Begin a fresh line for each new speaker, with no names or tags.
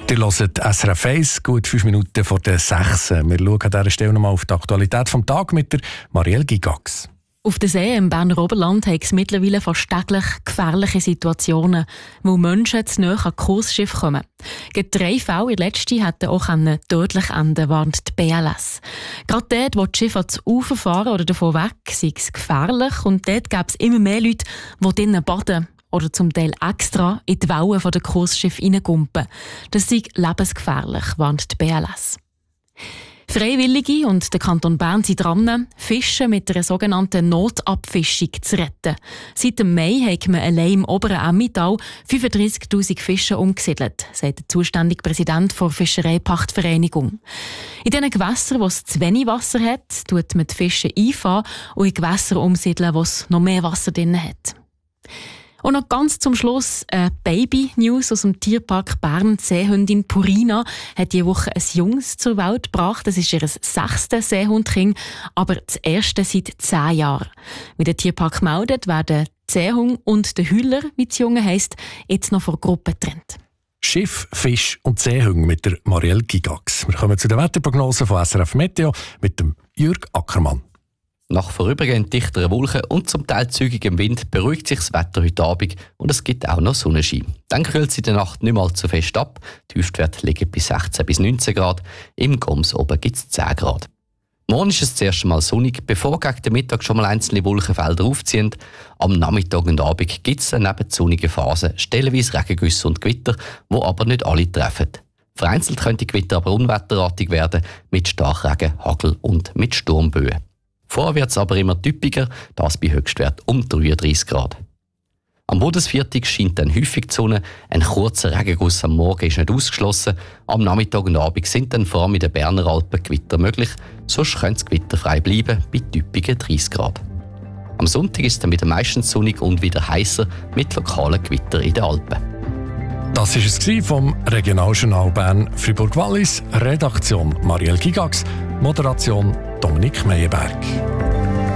Ihr hört SRF 1, gut 5 Minuten vor der 6. Wir schauen an dieser Stelle nochmal auf die Aktualität vom Tag mit der Marielle Gigax.
Auf der See im Berner Oberland hat es mittlerweile fast täglich gefährliche Situationen, wo Menschen zu nahe an Cruise-Schiffe kommen. Gerade 3 Fälle in der letzten hätten auch tödlich enden, warnt die BLS. Gerade dort, wo die Schiffe ans Ufer fahren oder davon weg, sei es gefährlich und dort gäbe es immer mehr Leute, die drinnen baden oder zum Teil extra in die Wellen der Cruise-Schiffe reingumpen. Das sei lebensgefährlich, warnt die BLS. Freiwillige und der Kanton Bern sind dran, Fische mit einer sogenannten Notabfischung zu retten. Seit dem Mai hat man allein im oberen Emmental 35'000 Fische umgesiedelt, sagt der zuständige Präsident der Fischereipachtvereinigung. In diesen Gewässern, wo es zu wenig Wasser hat, tut man die Fische einfahren und in Gewässer umsiedeln, wo es noch mehr Wasser drin hat. Und noch ganz zum Schluss Baby-News aus dem Tierpark Bern. Die Seehündin Purina hat diese Woche ein Junges zur Welt gebracht. Das ist ihr 6. Seehundkind, aber das erste seit 10 Jahren. Wie der Tierpark meldet, werden die Seehund und der Hühler, wie das Junge heisst, jetzt noch von Gruppen getrennt.
Schiff, Fisch und Seehunde mit der Marielle Gigax. Wir kommen zu der Wetterprognose von SRF Meteo mit dem Jürg Ackermann.
Nach vorübergehend dichteren Wolken und zum Teil zügigem Wind beruhigt sich das Wetter heute Abend und es gibt auch noch Sonnenschein. Dann kühlt es in der Nacht nicht mal zu fest ab. Die Höchstwerte liegen bei 16 bis 19 Grad. Im Goms oben gibt es 10 Grad. Morgen ist es das erste Mal sonnig, bevor gegen den Mittag schon mal einzelne Wolkenfelder aufziehen. Am Nachmittag und Abend gibt es neben sonnigen Phasen stellenweise Regengüsse und Gewitter, die aber nicht alle treffen. Vereinzelt können die Gewitter aber unwetterartig werden, mit Starkregen, Hagel und mit Sturmböen. Vorher wird es aber immer typischer, das bei Höchstwert um 33 Grad. Am Bodensviertel scheint dann häufig die Sonne, ein kurzer Regenguss am Morgen ist nicht ausgeschlossen, am Nachmittag und Abend sind dann vor allem in den Berner Alpen Gewitter möglich, sonst könnte es gewitterfrei bleiben bei typischen 30 Grad. Am Sonntag ist es dann wieder meistens sonnig und wieder heißer mit lokalen Gewitter in den Alpen.
Das war es vom Regionaljournal Bern Fribourg-Wallis, Redaktion Marielle Gigax, Moderation Dominik Meyerberg.